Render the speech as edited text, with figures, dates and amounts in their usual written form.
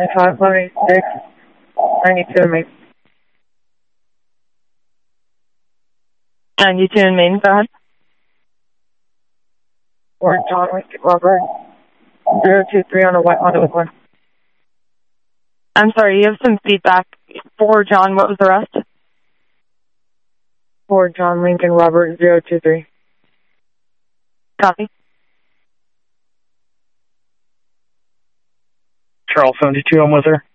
9576 92 in Maine. 92 in Maine, go ahead. Fort John Lincoln Robert 023 on a white Honda Accord. I'm sorry, you have some feedback. For John, what was the rest? Fort John Lincoln Robert 023. Copy. Charles 72, I'm with her.